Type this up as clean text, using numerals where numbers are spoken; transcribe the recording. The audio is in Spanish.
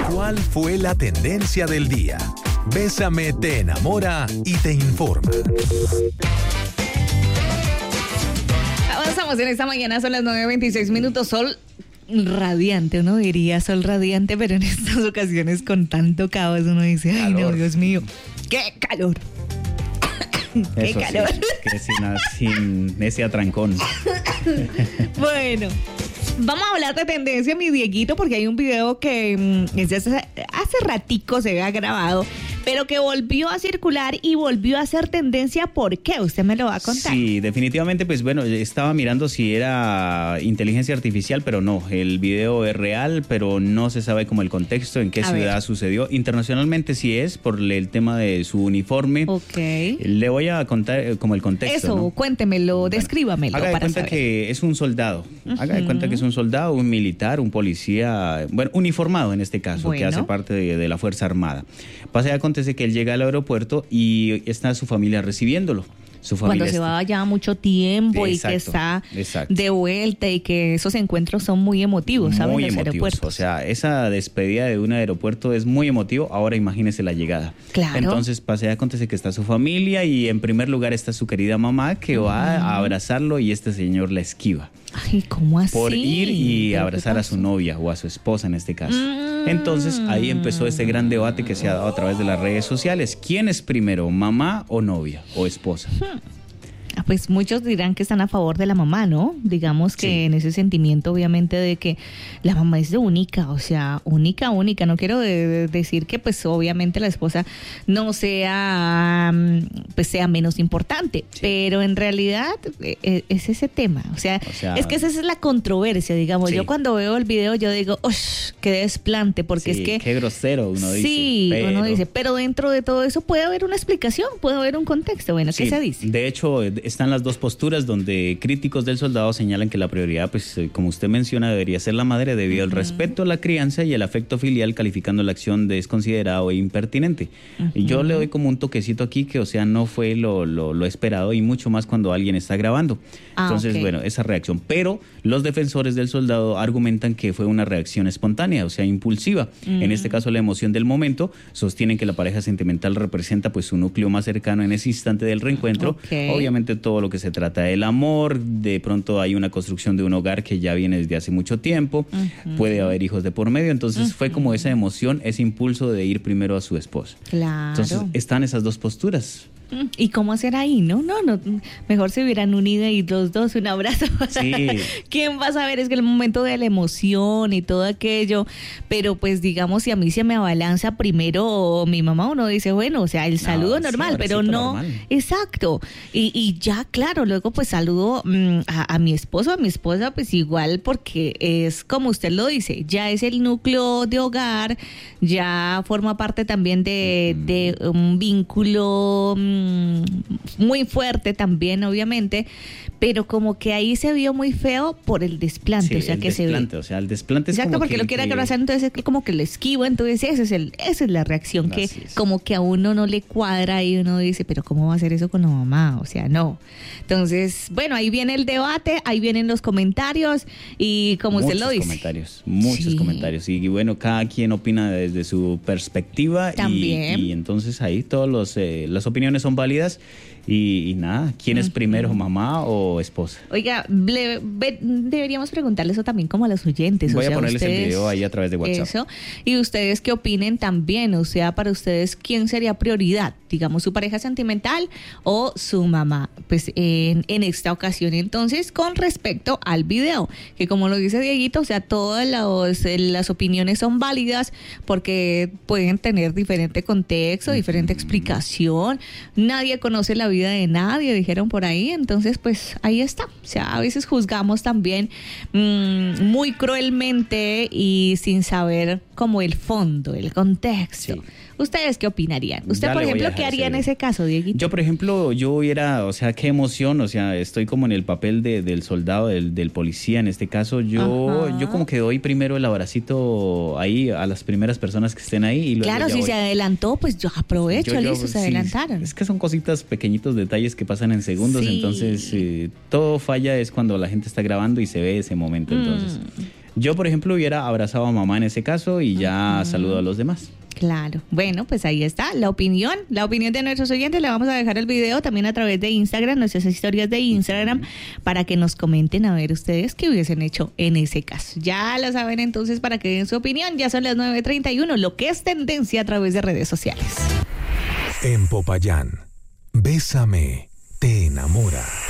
¿Cuál fue la tendencia del día? Bésame te enamora y te informa. Avanzamos en esta mañana, son las 9:26. Sol radiante, uno diría sol radiante, pero en estas ocasiones con tanto caos uno dice, ay no, Dios mío, qué calor. Qué Eso calor. Sí, que sin ese atrancón. Bueno, vamos a hablar de tendencia, mi Dieguito, porque hay un video que desde hace ratico se había grabado, pero que volvió a circular y volvió a ser tendencia. ¿Por qué? Usted me lo va a contar. Sí, definitivamente, pues bueno, estaba mirando si era inteligencia artificial, pero no, el video es real, pero no se sabe como el contexto, en qué ciudad sucedió. Internacionalmente sí es, por el tema de su uniforme. Ok. Le voy a contar como el contexto. Eso, ¿no? Cuéntemelo, descríbamelo. Haga de para cuenta saber. que es un soldado. Haga de cuenta que es un soldado, un militar, un policía, bueno, uniformado en este caso, que hace parte de la Fuerza Armada. Pasa y acontece que él llega al aeropuerto y está su familia recibiéndolo. Su familia cuando se va ya mucho tiempo. Exacto, y que está exacto. de vuelta y que esos encuentros son muy emotivos, ¿sabes? Muy Los emotivos, aeropuertos. o sea, esa despedida de un aeropuerto es muy emotivo. Ahora imagínese la llegada. Claro. Entonces pasa y acontece que está su familia y en primer lugar está su querida mamá que va a abrazarlo y este señor la esquiva. Ay, ¿cómo así? Por ir y abrazar a su novia o a su esposa en este caso. Entonces ahí empezó este gran debate que se ha dado a través de las redes sociales. ¿Quién es primero, mamá o novia o esposa? Pues muchos dirán que están a favor de la mamá, ¿no? Digamos que en ese sentimiento, obviamente, de que la mamá es de única, o sea, única. No quiero decir que, pues, obviamente la esposa no sea, pues, sea menos importante, pero en realidad es ese tema. O sea, es que esa es la controversia, digamos. Yo cuando veo el video, yo digo, ¡ush! ¡Qué desplante! Porque es que... Qué grosero, uno dice. Sí, uno dice, pero dentro de todo eso puede haber una explicación, puede haber un contexto. Bueno, ¿qué se dice? De hecho, están las dos posturas donde críticos del soldado señalan que la prioridad, pues como usted menciona, debería ser la madre debido al respeto, la crianza y el afecto filial, calificando la acción de desconsiderada o impertinente. Y yo le doy como un toquecito aquí que, o sea, no fue lo esperado y mucho más cuando alguien está grabando. Entonces, bueno, esa reacción. Pero los defensores del soldado argumentan que fue una reacción espontánea, o sea, impulsiva. En este caso, la emoción del momento. Sostienen que la pareja sentimental representa pues su núcleo más cercano en ese instante del reencuentro. Obviamente todo lo que se trata del amor, de pronto hay una construcción de un hogar que ya viene desde hace mucho tiempo, puede haber hijos de por medio, entonces fue como esa emoción, ese impulso de ir primero a su esposa. Claro. Entonces están esas dos posturas. ¿Y cómo hacer ahí? No, mejor se hubieran unido y los dos un abrazo. Sí. ¿Quién va a saber? Es que el momento de la emoción y todo aquello, pero pues digamos, si a mí se me abalanza primero mi mamá, uno dice, bueno, o sea, el saludo normal, pero no, normal. Exacto, y ya claro, luego pues saludo a mi esposo, a mi esposa, pues igual, porque es como usted lo dice, ya es el núcleo de hogar, ya forma parte también de un vínculo muy fuerte también, obviamente, pero como que ahí se vio muy feo por el desplante, o sea, que desplante, se ve. O sea, el desplante es exacto, como porque lo quiere abrazar, entonces es como que lo esquivo, entonces esa es la reacción que como que a uno no le cuadra y uno dice, pero ¿cómo va a hacer eso con la mamá? O sea, no. Entonces, bueno, ahí viene el debate, ahí vienen los comentarios y como usted lo dice. Muchos comentarios. Y bueno, cada quien opina desde su perspectiva. También. Y entonces ahí todas las opiniones son válidas. Y nada, ¿quién es primero, mamá o esposa? Oiga, deberíamos preguntarle eso también como a los oyentes. Voy a ponerles el video ahí a través de WhatsApp. Eso. Y ustedes qué opinen también, o sea, para ustedes, ¿quién sería prioridad? Digamos, su pareja sentimental o su mamá. Pues en esta ocasión, entonces, con respecto al video, que como lo dice Dieguito, o sea, todas las opiniones son válidas porque pueden tener diferente contexto, diferente explicación. Nadie conoce la vida de nadie, dijeron por ahí, entonces pues ahí está, o sea, a veces juzgamos también muy cruelmente y sin saber como el fondo, el contexto. Sí. ¿Ustedes qué opinarían? ¿Usted, por ejemplo, qué haría en ese caso, Dieguito? Yo, por ejemplo, yo hubiera, o sea, qué emoción, o sea, estoy como en el papel del soldado, del policía en este caso. Yo como que doy primero el abracito ahí a las primeras personas que estén ahí. Y luego claro, si se adelantó, pues yo aprovecho, listo, se adelantaron. Es que son cositas, pequeñitos detalles que pasan en segundos, entonces todo falla es cuando la gente está grabando y se ve ese momento, entonces... Yo, por ejemplo, hubiera abrazado a mamá en ese caso y ya saludo a los demás. Claro. Bueno, pues ahí está la opinión de nuestros oyentes. Le vamos a dejar el video también a través de Instagram, nuestras historias de Instagram, para que nos comenten a ver ustedes qué hubiesen hecho en ese caso. Ya lo saben entonces para que den su opinión. Ya son las 9:31, lo que es tendencia a través de redes sociales. En Popayán, Bésame te enamora.